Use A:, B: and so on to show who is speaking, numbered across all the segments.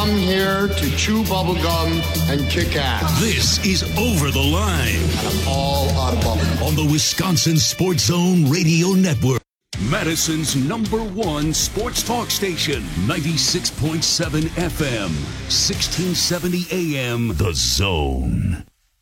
A: come here to chew bubblegum and kick ass.
B: This is Over the Line.
A: And I'm all out of bubblegum.
B: On the Wisconsin Sports Zone Radio Network. Madison's #1 sports talk station, 96.7 FM, 1670 AM, The Zone.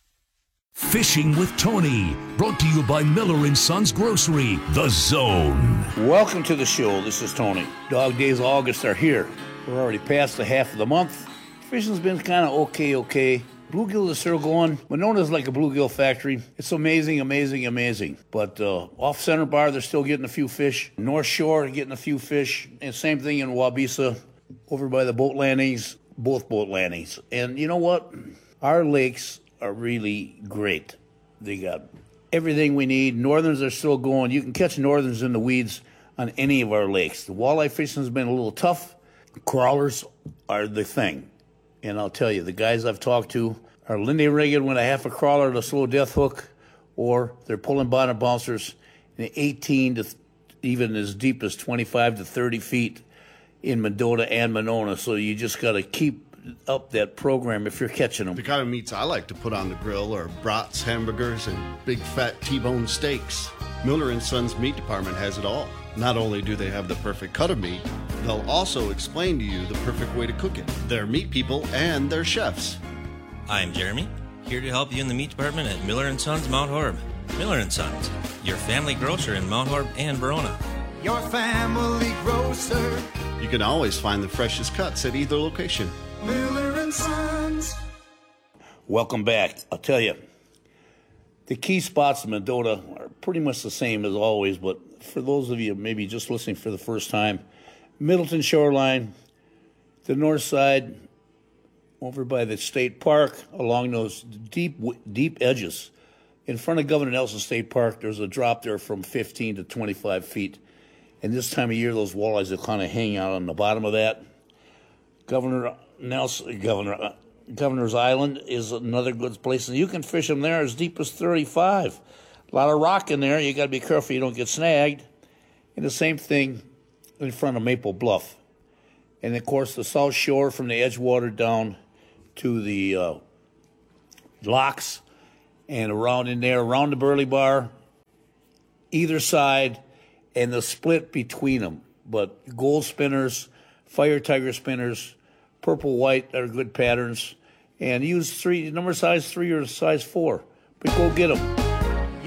B: Fishing with Tony, brought to you by Miller & Sons Grocery, The Zone.
C: Welcome to the show. This is Tony. Dog days of August are here. We're already past the half of the month. Fishing's been kind of okay. Bluegill is still going. Winona's like a bluegill factory. It's amazing. But off Center Bar, they're still getting a few fish. North Shore, getting a few fish. And same thing in Wabisa, over by the boat landings, both boat landings. And you know what? Our lakes are really great. They got everything we need. Northerns are still going. You can catch northerns in the weeds on any of our lakes. The walleye fishing has been a little tough. Crawlers are the thing. And I'll tell you, the guys I've talked to are Lindy rigging with a half a crawler at a slow death hook, or they're pulling bottom bouncers in 18 to even as deep as 25 to 30 feet in Mendota and Monona. So you just got to keep up that program if you're catching them.
D: The kind of meats I like to put on the grill are brats, hamburgers, and big fat T-bone steaks. Miller & Sons Meat Department has it all. Not only do they have the perfect cut of meat, they'll also explain to you the perfect way to cook it. They're meat people and they're chefs.
E: I'm Jeremy, here to help you in the meat department at Miller & Sons Mount Horeb. Miller & Sons, your family grocer in Mount Horeb and Verona.
F: Your family grocer.
D: You can always find the freshest cuts at either location.
F: Miller & Sons.
C: Welcome back. I'll tell you, the key spots in Mendota are pretty much the same as always, but for those of you maybe just listening for the first time, Middleton Shoreline, the north side, over by the state park, along those deep edges. In front of Governor Nelson State Park, there's a drop there from 15 to 25 feet. And this time of year, those walleyes will kind of hang out on the bottom of that. Governor's Island is another good place, and you can fish them there as deep as 35. A lot of rock in there. You got to be careful you don't get snagged. And the same thing in front of Maple Bluff. And, of course, the South Shore from the Edgewater down to the locks and around in there, around the Burley Bar, either side, and the split between them. But gold spinners, fire tiger spinners, purple white are good patterns. And use number size 3 or size 4. But go get them.